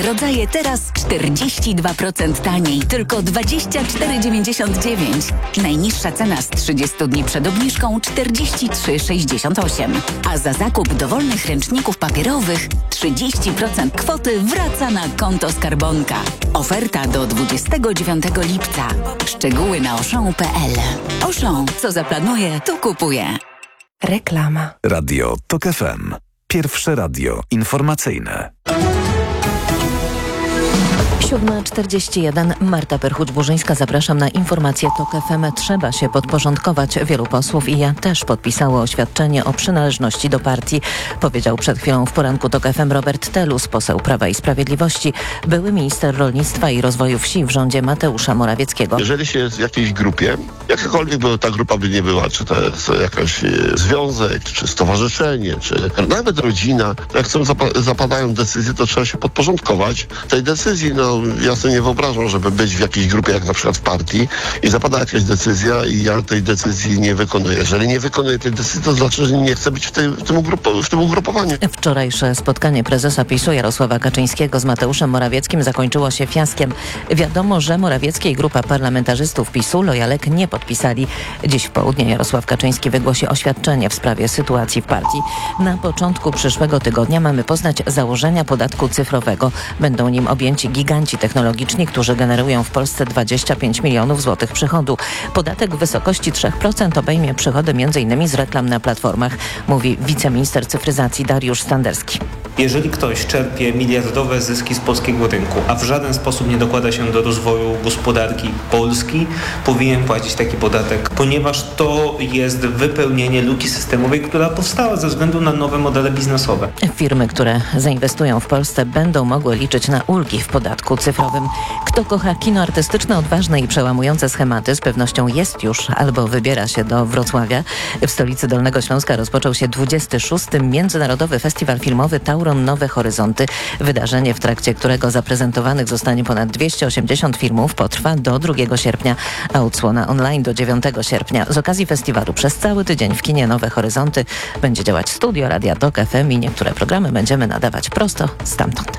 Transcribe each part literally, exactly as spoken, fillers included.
Wszystkie rodzaje teraz czterdzieści dwa procent taniej. Tylko dwadzieścia cztery dziewięćdziesiąt dziewięć. Najniższa cena z trzydziestu dni przed obniżką czterdzieści trzy sześćdziesiąt osiem. A za zakup dowolnych ręczników papierowych trzydzieści procent kwoty wraca na konto Skarbonka. Oferta do dwudziestego dziewiątego lipca. Szczegóły na auchan kropka p l. Auchan, co zaplanuje, to kupuje. Reklama. Radio TOK F M. Pierwsze radio informacyjne. siódma czterdzieści jeden. Marta Perchuć-Burzyńska. Zapraszam na informację TOK F M. Trzeba się podporządkować. Wielu posłów i ja też podpisało oświadczenie o przynależności do partii. Powiedział przed chwilą w poranku TOK F M Robert Telus, poseł Prawa i Sprawiedliwości, były minister rolnictwa i rozwoju wsi w rządzie Mateusza Morawieckiego. Jeżeli się jest w jakiejś grupie, jakakolwiek by ta grupa by nie była, czy to jest jakaś e, związek, czy stowarzyszenie, czy nawet rodzina, jak są zapa- zapadają decyzje, to trzeba się podporządkować tej decyzji. No, ja sobie nie wyobrażam, żeby być w jakiejś grupie, jak na przykład w partii, i zapada jakaś decyzja i ja tej decyzji nie wykonuję. Jeżeli nie wykonuję tej decyzji, to znaczy, że nie chcę być w, tej, w, tym, ugrupo- w tym ugrupowaniu. Wczorajsze spotkanie prezesa PiSu Jarosława Kaczyńskiego z Mateuszem Morawieckim zakończyło się fiaskiem. Wiadomo, że Morawiecki i grupa parlamentarzystów PiSu lojalek nie podpisali. Dziś w południe Jarosław Kaczyński wygłosi oświadczenie w sprawie sytuacji w partii. Na początku przyszłego tygodnia mamy poznać założenia podatku cyfrowego. Będą nim objęci giganci technologiczni, którzy generują w Polsce dwadzieścia pięć milionów złotych przychodu. Podatek w wysokości trzy procent obejmie przychody m in z reklam na platformach, mówi wiceminister cyfryzacji Dariusz Standerski. Jeżeli ktoś czerpie miliardowe zyski z polskiego rynku, a w żaden sposób nie dokłada się do rozwoju gospodarki Polski, powinien płacić taki podatek, ponieważ to jest wypełnienie luki systemowej, która powstała ze względu na nowe modele biznesowe. Firmy, które zainwestują w Polsce, będą mogły liczyć na ulgi w podatku cyfrowym. Kto kocha kino artystyczne, odważne i przełamujące schematy, z pewnością jest już albo wybiera się do Wrocławia. W stolicy Dolnego Śląska rozpoczął się dwudziesty szósty Międzynarodowy Festiwal Filmowy Tauron Nowe Horyzonty. Wydarzenie, w trakcie którego zaprezentowanych zostanie ponad dwieście osiemdziesiąt filmów, potrwa do drugiego sierpnia, a odsłona online do dziewiątego sierpnia. Z okazji festiwalu przez cały tydzień w kinie Nowe Horyzonty będzie działać studio Radia TOK F M i niektóre programy będziemy nadawać prosto stamtąd.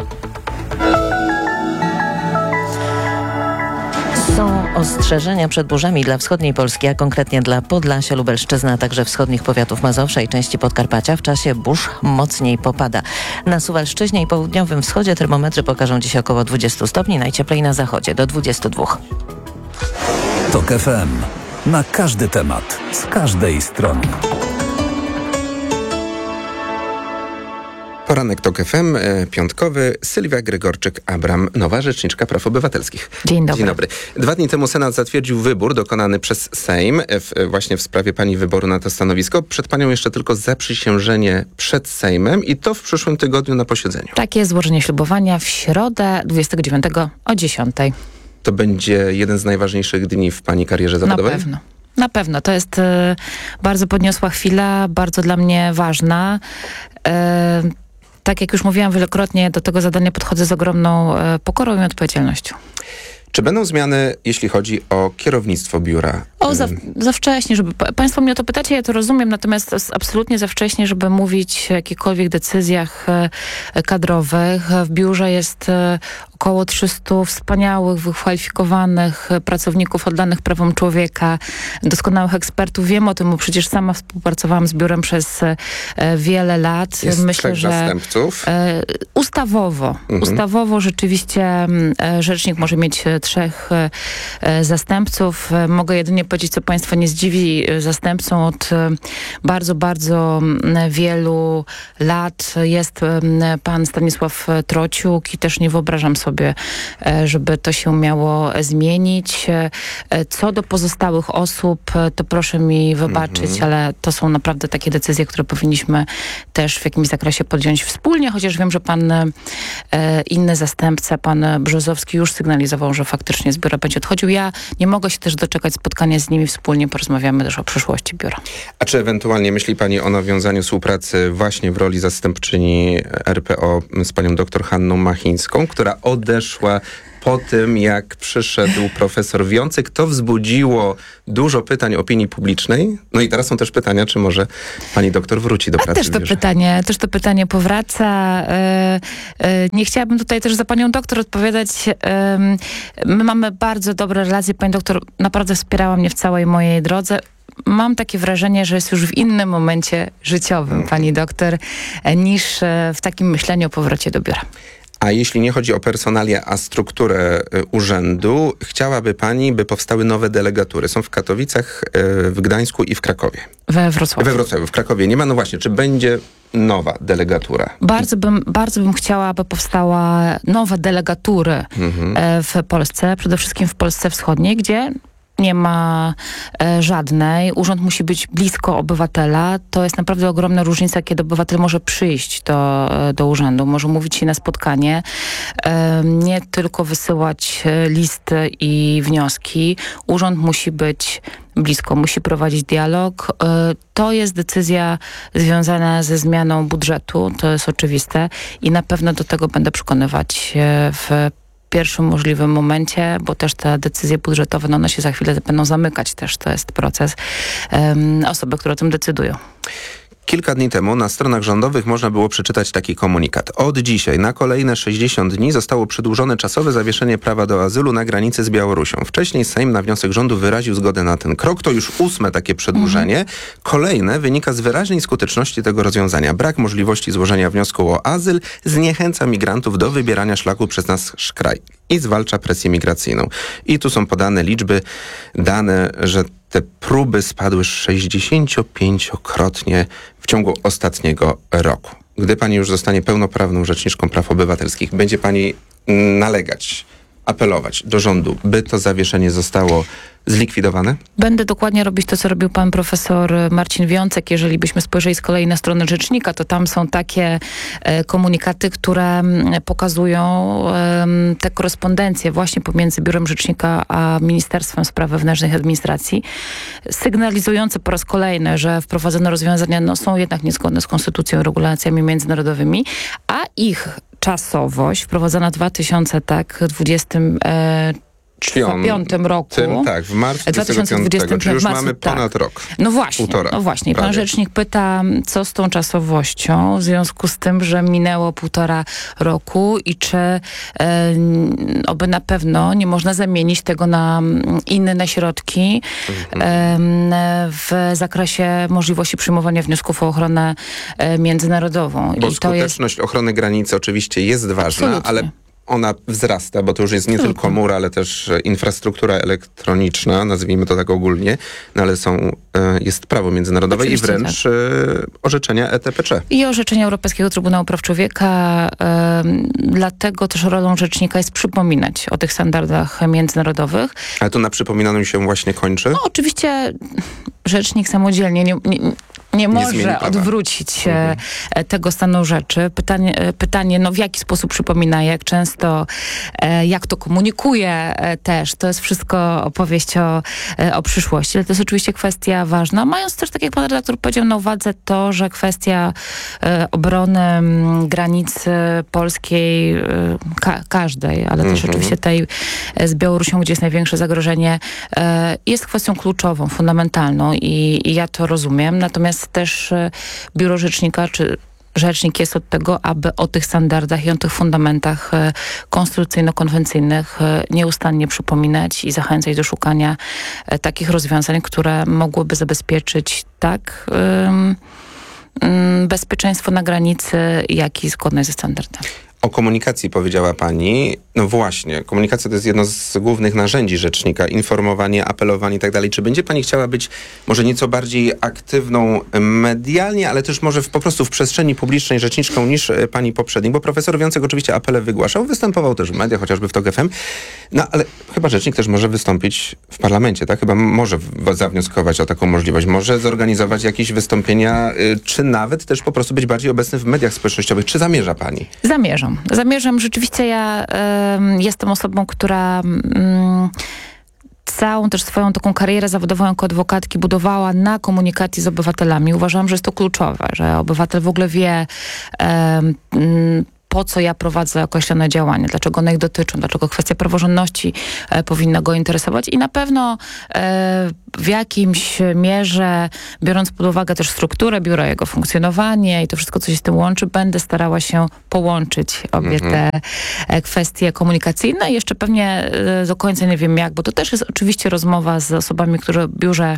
Są ostrzeżenia przed burzami dla wschodniej Polski, a konkretnie dla Podlasia, Lubelszczyzny, a także wschodnich powiatów Mazowsza i części Podkarpacia. W czasie burz mocniej popada. Na Suwalszczyźnie i południowym wschodzie termometry pokażą dziś około dwadzieścia stopni, najcieplej na zachodzie do dwudziestu dwóch. TOK F M. Na każdy temat, z każdej strony. Poranek TOK F M, e, piątkowy. Sylwia Gregorczyk-Abram, nowa rzeczniczka praw obywatelskich. Dzień dobry. Dzień dobry. Dwa dni temu Senat zatwierdził wybór dokonany przez Sejm w, właśnie w sprawie pani wyboru na to stanowisko. Przed panią jeszcze tylko zaprzysiężenie przed Sejmem i to w przyszłym tygodniu na posiedzeniu. Takie złożenie ślubowania w środę dwudziestego dziewiątego o dziesiątej. To będzie jeden z najważniejszych dni w pani karierze zawodowej? Na pewno. Na pewno. To jest y, bardzo podniosła chwila, bardzo dla mnie ważna. Y, Tak jak już mówiłam wielokrotnie, do tego zadania podchodzę z ogromną e, pokorą i odpowiedzialnością. Czy będą zmiany, jeśli chodzi o kierownictwo biura? O, za, za wcześnie, żeby... Państwo mnie o to pytacie, ja to rozumiem, natomiast to jest absolutnie za wcześnie, żeby mówić o jakichkolwiek decyzjach e, kadrowych. W biurze jest e, około trzystu wspaniałych, wykwalifikowanych pracowników oddanych prawom człowieka, doskonałych ekspertów. Wiem o tym, bo przecież sama współpracowałam z biurem przez e, wiele lat. Jest Myślę, trzech że zastępców. E, ustawowo, mhm. ustawowo rzeczywiście e, rzecznik może mieć trzech e, zastępców. E, mogę jedynie powiedzieć, co państwa nie zdziwi, zastępcą od e, bardzo, bardzo wielu lat jest e, pan Stanisław Trociuk i też nie wyobrażam sobie, e, żeby to się miało zmienić. E, co do pozostałych osób, e, to proszę mi wybaczyć, mhm. ale to są naprawdę takie decyzje, które powinniśmy też w jakimś zakresie podjąć wspólnie, chociaż wiem, że pan e, inny zastępca, pan Brzozowski już sygnalizował, że faktycznie z biura będzie odchodził. Ja nie mogę się też doczekać spotkania z nimi, wspólnie porozmawiamy też o przyszłości biura. A czy ewentualnie myśli pani o nawiązaniu współpracy właśnie w roli zastępczyni R P O z panią doktor Hanną Machińską, która odeszła po tym, jak przyszedł profesor Wiącek. To wzbudziło dużo pytań opinii publicznej. No i teraz są też pytania, czy może pani doktor wróci do A pracy też to w biurze. pytanie, też to pytanie powraca. Yy, yy, nie chciałabym tutaj też za panią doktor odpowiadać. Yy, my mamy bardzo dobre relacje. Pani doktor naprawdę wspierała mnie w całej mojej drodze. Mam takie wrażenie, że jest już w innym momencie życiowym, pani doktor, niż w takim myśleniu o powrocie do biura. A jeśli nie chodzi o personalia, a strukturę y, urzędu, chciałaby pani, by powstały nowe delegatury. Są w Katowicach, y, w Gdańsku i w Krakowie. We Wrocławiu. We Wrocławiu, w Krakowie nie ma. No właśnie, czy będzie nowa delegatura? Bardzo bym, bardzo bym chciała, aby powstała nowa delegatura mhm. w Polsce, przede wszystkim w Polsce Wschodniej, gdzie nie ma e, żadnej. Urząd musi być blisko obywatela. To jest naprawdę ogromna różnica, kiedy obywatel może przyjść do, do urzędu, może umówić się na spotkanie, e, nie tylko wysyłać listy i wnioski. Urząd musi być blisko, musi prowadzić dialog. E, to jest decyzja związana ze zmianą budżetu, to jest oczywiste i na pewno do tego będę przekonywać e, w pierwszym możliwym momencie, bo też te decyzje budżetowe, no one się za chwilę będą zamykać też, to jest proces. Um, osoby, które o tym decydują. Kilka dni temu na stronach rządowych można było przeczytać taki komunikat. Od dzisiaj na kolejne sześćdziesiąt dni zostało przedłużone czasowe zawieszenie prawa do azylu na granicy z Białorusią. Wcześniej Sejm na wniosek rządu wyraził zgodę na ten krok. To już ósme takie przedłużenie. Mhm. Kolejne wynika z wyraźnej skuteczności tego rozwiązania. Brak możliwości złożenia wniosku o azyl zniechęca migrantów do wybierania szlaku przez nasz kraj i zwalcza presję migracyjną. I tu są podane liczby, dane, że te próby spadły sześćdziesięciopięciokrotnie w ciągu ostatniego roku. Gdy pani już zostanie pełnoprawną rzeczniczką praw obywatelskich, będzie pani nalegać, apelować do rządu, by to zawieszenie zostało zlikwidowane? Będę dokładnie robić to, co robił pan profesor Marcin Wiącek. Jeżeli byśmy spojrzeli z kolei na stronę rzecznika, to tam są takie e, komunikaty, które pokazują e, te korespondencje właśnie pomiędzy Biurem Rzecznika a Ministerstwem Spraw Wewnętrznych Administracji, sygnalizujące po raz kolejny, że wprowadzone rozwiązania no, są jednak niezgodne z konstytucją i regulacjami międzynarodowymi, a ich czasowość wprowadzona w dwa tysiące dwudziestym piątym roku. Tym, tak, w marcu dwa tysiące dwudziestym, czyli już marcu, mamy ponad tak. rok. No właśnie, Półtora, no właśnie. Pan prawie. rzecznik pyta, co z tą czasowością w związku z tym, że minęło półtora roku i czy e, oby na pewno nie można zamienić tego na inne środki mhm. e, w zakresie możliwości przyjmowania wniosków o ochronę e, międzynarodową. Bo I skuteczność to jest... ochrony granicy oczywiście jest ważna, Absolutnie. ale ona wzrasta, bo to już jest nie Tylko. tylko mur, ale też infrastruktura elektroniczna, nazwijmy to tak ogólnie, no ale są, jest prawo międzynarodowe Oczywiście, i wręcz tak. orzeczenia E T P C. I orzeczenia Europejskiego Trybunału Praw Człowieka. Ym, dlatego też rolą rzecznika jest przypominać o tych standardach międzynarodowych. Ale to na przypominaniu się właśnie kończy? No, oczywiście rzecznik samodzielnie nie, nie, nie może odwrócić mhm. tego stanu rzeczy. Pytanie, pytanie, no w jaki sposób przypomina, jak często, jak to komunikuje też. To jest wszystko opowieść o, o przyszłości. Ale to jest oczywiście kwestia ważna. Mając też, tak jak pan redaktor powiedział, na uwadze to, że kwestia obrony granicy polskiej, ka- każdej, ale też mhm. oczywiście tej z Białorusią, gdzie jest największe zagrożenie, jest kwestią kluczową, fundamentalną i, i ja to rozumiem. Natomiast też Biuro Rzecznika, czy rzecznik jest od tego, aby o tych standardach i o tych fundamentach konstytucyjno-konwencyjnych nieustannie przypominać i zachęcać do szukania takich rozwiązań, które mogłyby zabezpieczyć tak um, um, bezpieczeństwo na granicy, jak i zgodność ze standardami. O komunikacji powiedziała pani. No właśnie, komunikacja to jest jedno z głównych narzędzi rzecznika. Informowanie, apelowanie i tak dalej. Czy będzie pani chciała być może nieco bardziej aktywną medialnie, ale też może w, po prostu w przestrzeni publicznej rzeczniczką niż pani poprzednik? Bo profesor Wiącek oczywiście apele wygłaszał, występował też w mediach, chociażby w TOK F M. No ale chyba rzecznik też może wystąpić w parlamencie, tak? Chyba może zawnioskować o taką możliwość. Może zorganizować jakieś wystąpienia, czy nawet też po prostu być bardziej obecny w mediach społecznościowych. Czy zamierza pani? Zamierzam. Zamierzam. Rzeczywiście ja y, jestem osobą, która y, całą też swoją taką karierę zawodową jako adwokatki budowała na komunikacji z obywatelami. Uważam, że jest to kluczowe, że obywatel w ogóle wie, y, y, po co ja prowadzę określone działania, dlaczego one ich dotyczą, dlaczego kwestia praworządności e, powinna go interesować i na pewno e, w jakimś mierze, biorąc pod uwagę też strukturę biura, jego funkcjonowanie i to wszystko, co się z tym łączy, będę starała się połączyć obie te e, kwestie komunikacyjne. Jeszcze pewnie e, do końca nie wiem jak, bo to też jest oczywiście rozmowa z osobami, które w biurze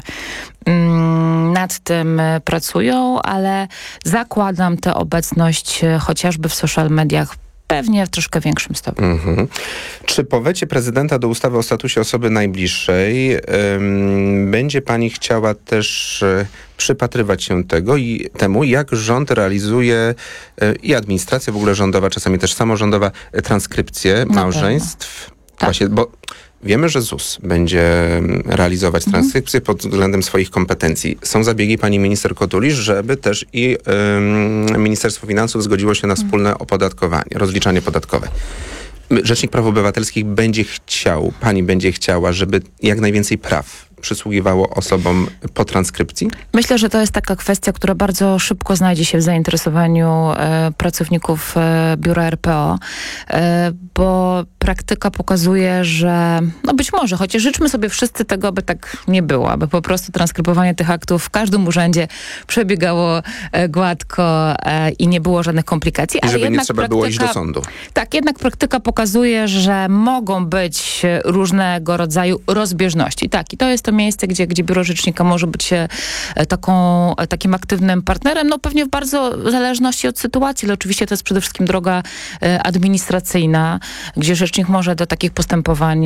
mm, nad tym e, pracują, ale zakładam tę obecność e, chociażby w social mediach pewnie w troszkę większym stopniu. Mhm. Czy po wecie prezydenta do ustawy o statusie osoby najbliższej ym, będzie pani chciała też y, przypatrywać się tego i temu, jak rząd realizuje y, i administracja w ogóle rządowa, czasami też samorządowa, y, transkrypcję Na małżeństw? Tak. Właśnie, bo wiemy, że Z U S będzie realizować transkrypcję pod względem swoich kompetencji. Są zabiegi pani minister Kotulisz, żeby też i ym, Ministerstwo Finansów zgodziło się na wspólne opodatkowanie, rozliczanie podatkowe. Rzecznik Praw Obywatelskich będzie chciał, pani będzie chciała, żeby jak najwięcej praw przysługiwało osobom po transkrypcji? Myślę, że to jest taka kwestia, która bardzo szybko znajdzie się w zainteresowaniu e, pracowników e, biura R P O, e, bo praktyka pokazuje, że no być może, chociaż życzmy sobie wszyscy tego, aby tak nie było, aby po prostu transkrybowanie tych aktów w każdym urzędzie przebiegało e, gładko e, i nie było żadnych komplikacji. I ale żeby jednak nie trzeba praktyka, było iść do sądu. Tak, jednak praktyka pokazuje, że mogą być różnego rodzaju rozbieżności. Tak, i to jest to miejsce, gdzie, gdzie biuro rzecznika może być taką, takim aktywnym partnerem, no pewnie w bardzo zależności od sytuacji, ale oczywiście to jest przede wszystkim droga administracyjna, gdzie rzecznik może do takich postępowań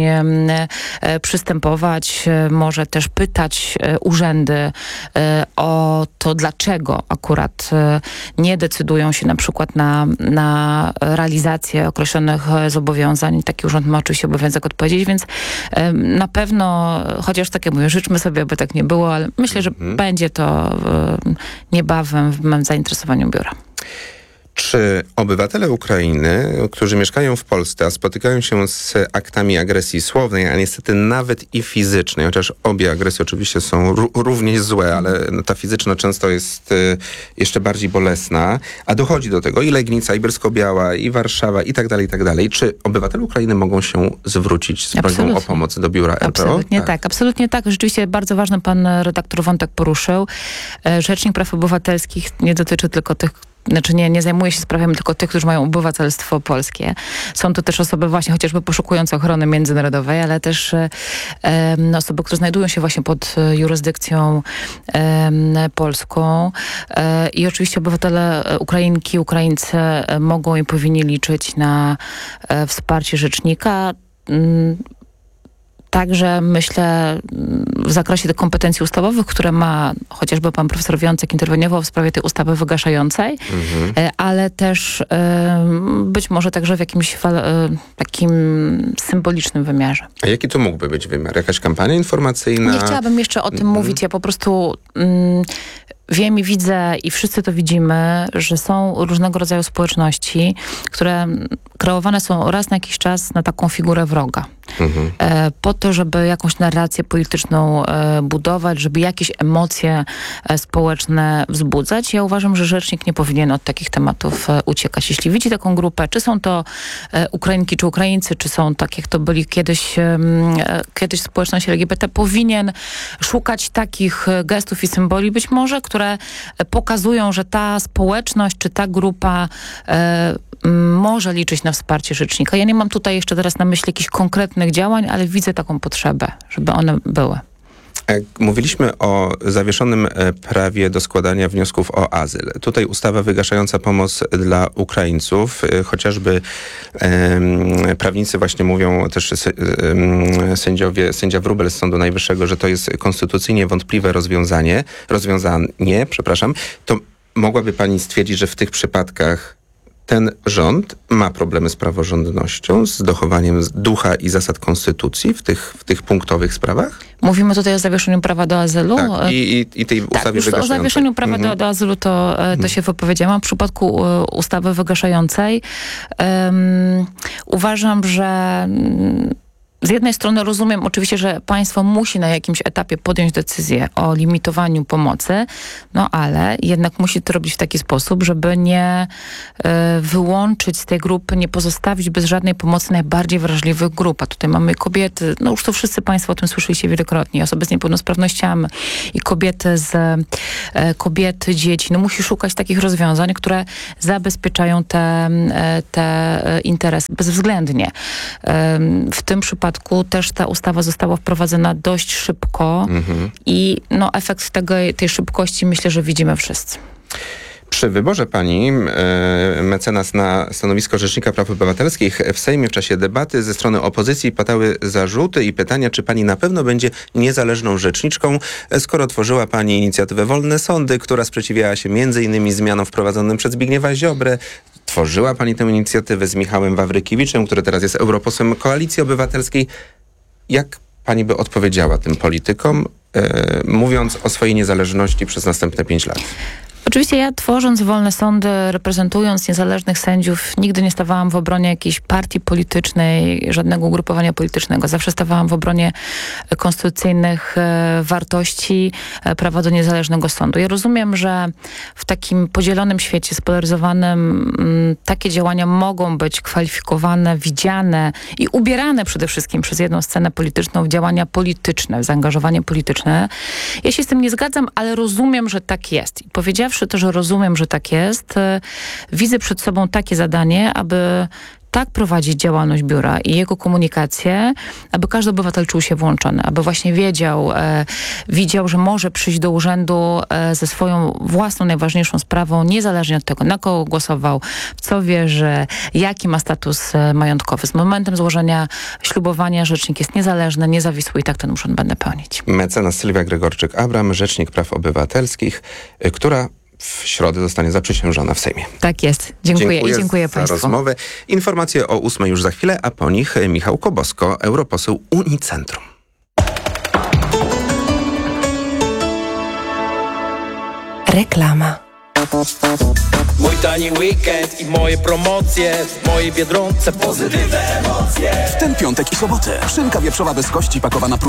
przystępować, może też pytać urzędy o to, dlaczego akurat nie decydują się na przykład na, na realizację określonych zobowiązań. Taki urząd ma oczywiście obowiązek odpowiedzieć, więc na pewno, chociaż tak jak mówię, życzmy sobie, aby tak nie było, ale myślę, że mhm. będzie to niebawem w moim zainteresowaniu biura. Czy obywatele Ukrainy, którzy mieszkają w Polsce, a spotykają się z aktami agresji słownej, a niestety nawet i fizycznej, chociaż obie agresje oczywiście są r- równie złe, ale ta fizyczna często jest y, jeszcze bardziej bolesna, a dochodzi do tego i Legnica, i Bielsko-Biała, i Warszawa, i tak dalej, i tak dalej. Czy obywatele Ukrainy mogą się zwrócić z prośbą o pomoc do biura R P O? Absolutnie tak. tak, absolutnie tak. Rzeczywiście bardzo ważny pan redaktor wątek poruszył. Rzecznik Praw Obywatelskich nie dotyczy tylko tych, Znaczy nie, nie zajmuje się sprawami tylko tych, którzy mają obywatelstwo polskie. Są to też osoby właśnie chociażby poszukujące ochrony międzynarodowej, ale też e, osoby, które znajdują się właśnie pod jurysdykcją e, polską. E, I oczywiście obywatele Ukrainki, Ukraińcy mogą i powinni liczyć na e, wsparcie rzecznika. Mm, Także myślę w zakresie tych kompetencji ustawowych, które ma chociażby pan profesor Wiącek interweniował w sprawie tej ustawy wygaszającej, mhm. ale też być może także w jakimś takim symbolicznym wymiarze. A jaki to mógłby być wymiar? Jakaś kampania informacyjna? Nie chciałabym jeszcze o tym mhm. mówić. Ja po prostu mm, wiem i widzę i wszyscy to widzimy, że są różnego rodzaju społeczności, które kreowane są raz na jakiś czas na taką figurę wroga. Mhm. E, po to, żeby jakąś narrację polityczną e, budować, żeby jakieś emocje e, społeczne wzbudzać. Ja uważam, że rzecznik nie powinien od takich tematów e, uciekać. Jeśli widzi taką grupę, czy są to e, Ukrainki, czy Ukraińcy, czy są tak, jak to byli kiedyś, e, kiedyś społeczność L G B T, powinien szukać takich gestów i symboli być może, które pokazują, że ta społeczność, czy ta grupa e, może liczyć na wsparcie rzecznika. Ja nie mam tutaj jeszcze teraz na myśli jakichś konkretnych działań, ale widzę taką potrzebę, żeby one były. Mówiliśmy o zawieszonym prawie do składania wniosków o azyl. Tutaj ustawa wygaszająca pomoc dla Ukraińców. Chociażby um, prawnicy właśnie mówią, też um, sędziowie, sędzia Wróbel z Sądu Najwyższego, że to jest konstytucyjnie wątpliwe rozwiązanie, rozwiązanie, przepraszam. To mogłaby pani stwierdzić, że w tych przypadkach ten rząd ma problemy z praworządnością, z dochowaniem ducha i zasad konstytucji w tych, w tych punktowych sprawach? Mówimy tutaj o zawieszeniu prawa do azylu. Tak, i, i, i tej tak, ustawie wygaszającej. O zawieszeniu prawa mhm. do, do azylu to, to mhm. się wypowiedziałam. W przypadku ustawy wygaszającej um, uważam, że z jednej strony rozumiem oczywiście, że państwo musi na jakimś etapie podjąć decyzję o limitowaniu pomocy, no ale jednak musi to robić w taki sposób, żeby nie y, wyłączyć z tej grupy, nie pozostawić bez żadnej pomocy najbardziej wrażliwych grup. A tutaj mamy kobiety, no już to wszyscy państwo o tym słyszeliście wielokrotnie, osoby z niepełnosprawnościami i kobiety z y, kobiety, dzieci. No musi szukać takich rozwiązań, które zabezpieczają te, y, te interesy bezwzględnie. Y, w tym przypadku też ta ustawa została wprowadzona dość szybko mhm. i no, efekt tego, tej szybkości myślę, że widzimy wszyscy. Przy wyborze pani e, mecenas na stanowisko Rzecznika Praw Obywatelskich w Sejmie w czasie debaty ze strony opozycji padały zarzuty i pytania, czy pani na pewno będzie niezależną rzeczniczką, skoro tworzyła pani inicjatywę Wolne Sądy, która sprzeciwiała się między innymi zmianom wprowadzonym przez Zbigniewa Ziobrę. Tworzyła pani tę inicjatywę z Michałem Wawrykiewiczem, który teraz jest europosłem Koalicji Obywatelskiej. Jak pani by odpowiedziała tym politykom, e, mówiąc o swojej niezależności przez następne pięć lat? Oczywiście ja, tworząc Wolne Sądy, reprezentując niezależnych sędziów, nigdy nie stawałam w obronie jakiejś partii politycznej, żadnego ugrupowania politycznego. Zawsze stawałam w obronie konstytucyjnych e, wartości, e, prawa do niezależnego sądu. Ja rozumiem, że w takim podzielonym świecie, spolaryzowanym, m, takie działania mogą być kwalifikowane, widziane i ubierane przede wszystkim przez jedną scenę polityczną w działania polityczne, w zaangażowanie polityczne. Ja się z tym nie zgadzam, ale rozumiem, że tak jest. I powiedziawszy to, że rozumiem, że tak jest, widzę przed sobą takie zadanie, aby tak prowadzić działalność biura i jego komunikację, aby każdy obywatel czuł się włączony, aby właśnie wiedział, e, widział, że może przyjść do urzędu e, ze swoją własną, najważniejszą sprawą, niezależnie od tego, na kogo głosował, w co wierzy, jaki ma status e, majątkowy. Z momentem złożenia ślubowania rzecznik jest niezależny, niezawisły i tak ten urząd będę pełnić. Mecenas Sylwia Gregorczyk-Abram, Rzecznik Praw Obywatelskich, y, która w środę zostanie zaprzysiężona w Sejmie. Tak jest. Dziękuję, dziękuję i dziękuję za państwu. rozmowę. Informacje o ósmej już za chwilę, a po nich Michał Kobosko, europoseł Unicentrum. Reklama. Mój tani weekend i moje promocje w mojej Biedronce pozytywne emocje. W ten piątek i sobotę szynka wieprzowa bez kości pakowana